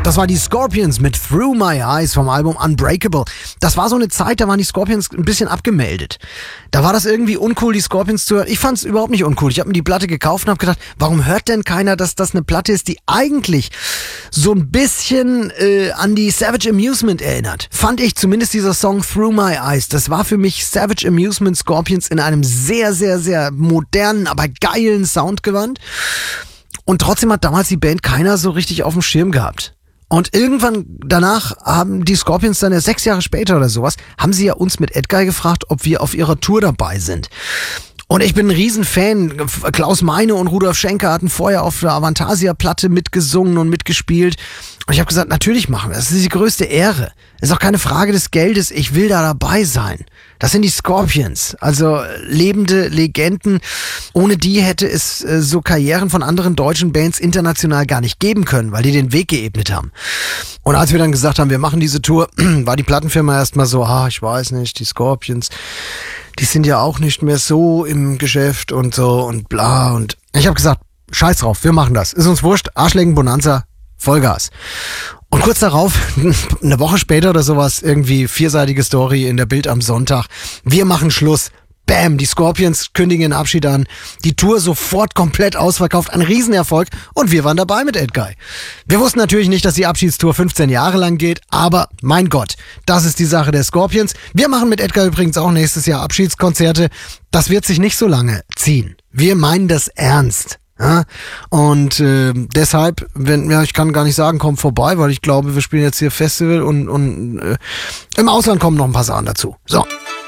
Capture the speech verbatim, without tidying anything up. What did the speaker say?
Das war die Scorpions mit Through My Eyes vom Album Unbreakable. Das war so eine Zeit, da waren die Scorpions ein bisschen abgemeldet. Da war das irgendwie uncool, die Scorpions zu hören. Ich fand's überhaupt nicht uncool. Ich habe mir die Platte gekauft und habe gedacht, warum hört denn keiner, dass das eine Platte ist, die eigentlich so ein bisschen äh, an die Savage Amusement erinnert. Fand ich zumindest dieser Song Through My Eyes. Das war für mich Savage Amusement Scorpions in einem sehr, sehr, sehr modernen, aber geilen Soundgewand. Und trotzdem hat damals die Band keiner so richtig auf dem Schirm gehabt. Und irgendwann danach haben die Scorpions dann ja sechs Jahre später oder sowas, haben sie ja uns mit Edguy gefragt, ob wir auf ihrer Tour dabei sind. Und ich bin ein Riesenfan. Klaus Meine und Rudolf Schenker hatten vorher auf der Avantasia-Platte mitgesungen und mitgespielt. Und ich habe gesagt, natürlich machen wir das. Das ist die größte Ehre. Das ist auch keine Frage des Geldes. Ich will da dabei sein. Das sind die Scorpions. Also lebende Legenden. Ohne die hätte es äh, so Karrieren von anderen deutschen Bands international gar nicht geben können, weil die den Weg geebnet haben. Und als wir dann gesagt haben, wir machen diese Tour, war die Plattenfirma erstmal so, ah, ich weiß nicht, die Scorpions, die sind ja auch nicht mehr so im Geschäft und so und bla. Und ich habe gesagt, scheiß drauf, wir machen das. Ist uns wurscht, Arschlecken Bonanza, Vollgas. Und kurz darauf, eine Woche später oder sowas, irgendwie vierseitige Story in der Bild am Sonntag. Wir machen Schluss. Bam, die Scorpions kündigen den Abschied an. Die Tour sofort komplett ausverkauft. Ein Riesenerfolg. Und wir waren dabei mit Edguy. Wir wussten natürlich nicht, dass die Abschiedstour fünfzehn Jahre lang geht. Aber mein Gott, das ist die Sache der Scorpions. Wir machen mit Edguy übrigens auch nächstes Jahr Abschiedskonzerte. Das wird sich nicht so lange ziehen. Wir meinen das ernst. Ja, und äh, deshalb, wenn ja, ich kann gar nicht sagen, kommt vorbei, weil ich glaube, wir spielen jetzt hier Festival und, und äh, im Ausland kommen noch ein paar Sachen dazu. So.